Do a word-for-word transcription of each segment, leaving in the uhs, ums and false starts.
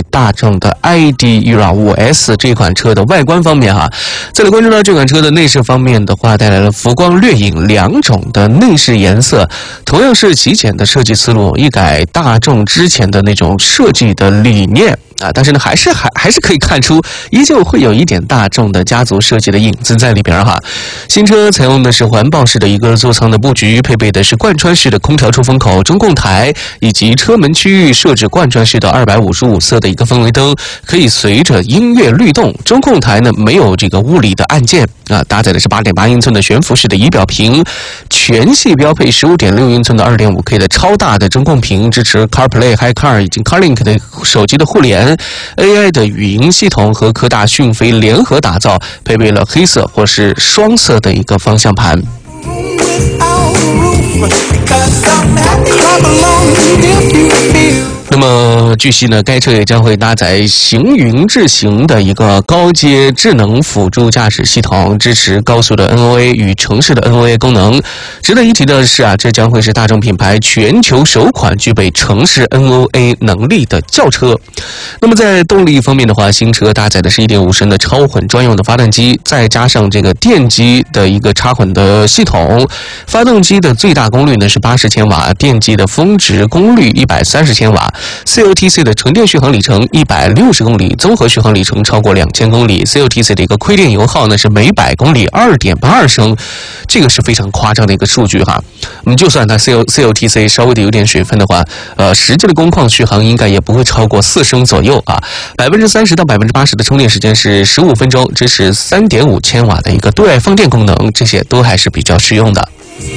大众的 I D 一二五 S 这款车的外观方面哈，再来关注到这款车的内饰方面的话，带来了浮光掠影两种的内饰颜色，同样是极简的设计思路，一改大众之前的那种设计的理念啊，但是呢，还是还还是可以看出，依旧会有一点大众的家族设计的影子在里边哈。新车采用的是环抱式的一个座舱的布局，配备的是贯穿式的空调出风口、中控台以及车门区域设置贯穿式的二百五十五色的一个氛围灯，可以随着音乐律动。中控台呢没有这个物理的按键啊，搭载的是 八点八英寸的悬浮式的仪表屏，全系标配 十五点六英寸的 二点五 K 的超大的中控屏，支持 CarPlay、HiCar 以及 CarLink 的手机的互联。A I 的语音系统和科大讯飞联合打造，配备了黑色或是双色的一个方向盘。那么据悉呢，该车也将会搭载行云智行的一个高阶智能辅助驾驶系统，支持高速的 N O A 与城市的 N O A 功能。值得一提的是啊，这将会是大众品牌全球首款具备城市 N O A 能力的轿车。那么在动力方面的话，新车搭载的是 一点五升的超混专用的发动机，再加上这个电机的一个插混的系统。发动机的最大功率呢是八十千瓦，电机的峰值功率一百三十千瓦。C O T C 的纯电续航里程一百六十公里，综合续航里程超过两千公里。C O T C 的一个亏电油耗呢是每百公里 二点八二升，这个是非常夸张的一个数据哈。我们就算它 C O C O T C 稍微的有点水分的话，呃，实际的工况续航应该也不会超过四升左右啊。百分之三十到百分之八十的充电时间是十五分钟，支持三点五千瓦的一个对外放电功能，这些都还是比较实用的。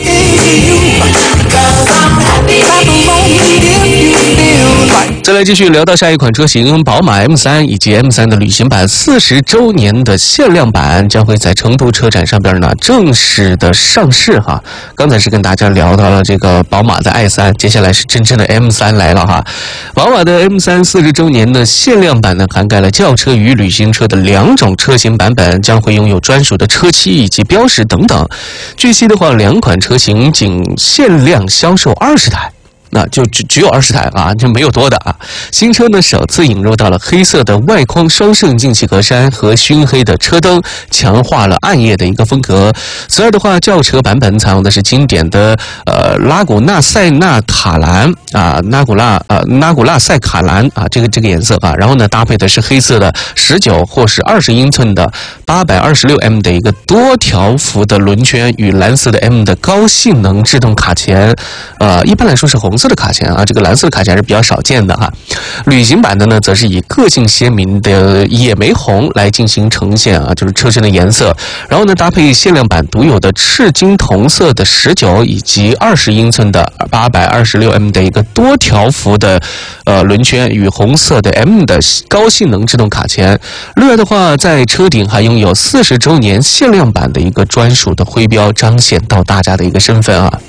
再来继续聊到下一款车型，宝马 M 三 以及 M 三 的旅行版四十周年的限量版将会在成都车展上边呢正式的上市哈。刚才是跟大家聊到了这个宝马的 i 三，接下来是真正的 M 三 来了哈。宝马的 M 三 四十周年的限量版呢，涵盖了轿车与旅行车的两种车型版本，将会拥有专属的车漆以及标识等等。据悉的话，两款车型仅限量销售二十台。那就只只有二十台啊，就没有多的啊。新车呢首次引入到了黑色的外框双盛进气格栅和熏黑的车灯，强化了暗夜的一个风格。此外的话，轿车版本采用的是经典的呃拉古纳塞纳卡蓝啊，拉古纳呃拉古纳塞卡蓝啊，这个这个颜色啊。然后呢，搭配的是黑色的十九或是二十英寸的八百二十六 M 的一个多条幅的轮圈与蓝色的 M 的高性能制动卡钳，呃，一般来说是红色的卡钳啊，这个蓝色的卡钳是比较少见的哈。旅行版的呢，则是以个性鲜明的野玫红来进行呈现啊，就是车身的颜色。然后呢，搭配限量版独有的赤金同色的十九以及二十英寸的八百二十六 M 的一个多条幅的呃轮圈与红色的 M 的高性能制动卡钳。另外的话，在车顶还拥有四十周年限量版的一个专属的徽标，彰显到大家的一个身份啊。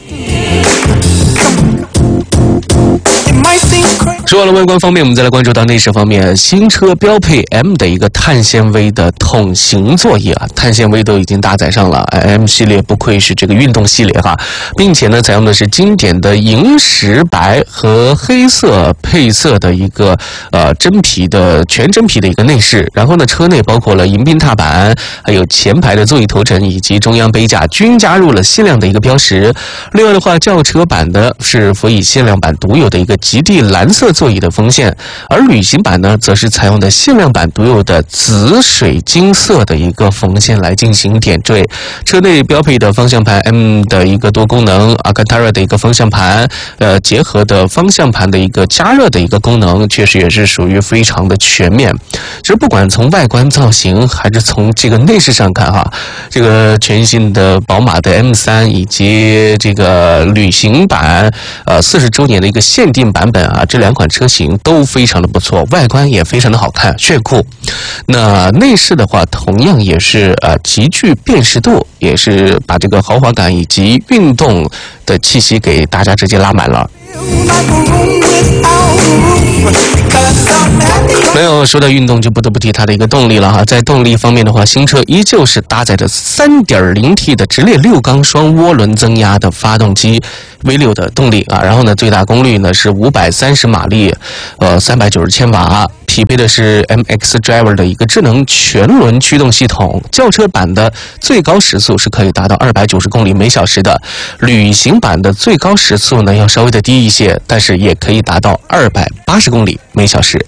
说完了外观方面，我们再来关注到内饰方面。新车标配 M 的一个碳纤维的桶型座椅啊，碳纤维都已经搭载上了。M 系列不愧是这个运动系列哈，并且呢，采用的是经典的萤石白和黑色配色的一个呃真皮的全真皮的一个内饰。然后呢，车内包括了迎宾踏板，还有前排的座椅头枕以及中央杯架，均加入了限量的一个标识。另外的话，轿车版的是辅以限量版独有的一个极地蓝色座椅的缝线，而旅行版呢，则是采用的限量版独有的紫水晶色的一个缝线来进行点缀。车内标配的方向盘 M 的一个多功能 Alcantara 的一个方向盘，呃，结合的方向盘的一个加热的一个功能，确实也是属于非常的全面。其实不管从外观造型还是从这个内饰上看哈，这个全新的宝马的 M 三 以及这个旅行版呃四十周年的一个限定版本啊，这两款车型都非常的不错，外观也非常的好看炫酷。那内饰的话，同样也是呃极具辨识度，也是把这个豪华感以及运动的气息给大家直接拉满了。 没有说到运动，就不得不提它的一个动力了哈。在动力方面的话，新车依旧是搭载着 三点零 T 的直列六缸双涡轮增压的发动机 V 六 的动力啊，然后呢，最大功率呢是五百三十马力，呃，三百九十千瓦。匹配的是 M X Driver 的一个智能全轮驱动系统，轿车版的最高时速是可以达到二百九十公里每小时的，旅行版的最高时速呢要稍微的低一些，但是也可以达到二百八十公里每小时。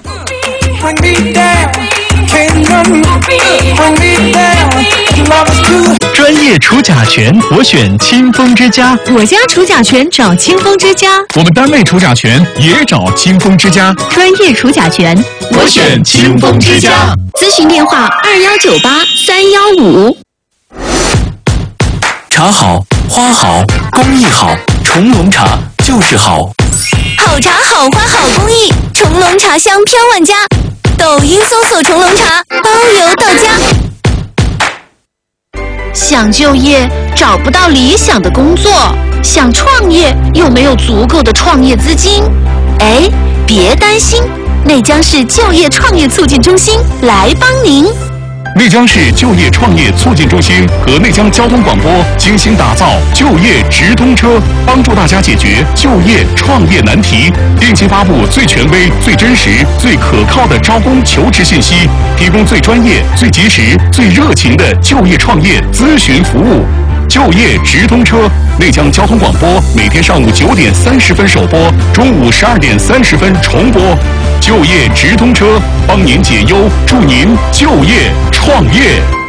专业除甲醛，我选清风之家。 我家除甲醛找清风之家。 我们单位除甲醛也找清风之家。 专业除甲醛， 我选清风之家。 咨询电话二幺九八三幺五。 茶好，花好，工艺好，重龙茶就是好。 好茶好花好工艺，重龙茶香飘万家。抖音搜索重龙茶，包邮到家。 想就业找不到理想的工作，想创业又没有足够的创业资金，哎，别担心，内江市就业创业促进中心来帮您。 内江市就业创业促进中心和内江交通广播精心打造就业直通车，帮助大家解决就业创业难题，定期发布最权威、最真实、最可靠的招工求职信息，提供最专业、最及时、最热情的就业创业咨询服务。就业直通车，内江交通广播每天上午九点三十分首播，中午十二点三十分重播。就业直通车，帮您解忧，助您就业创业。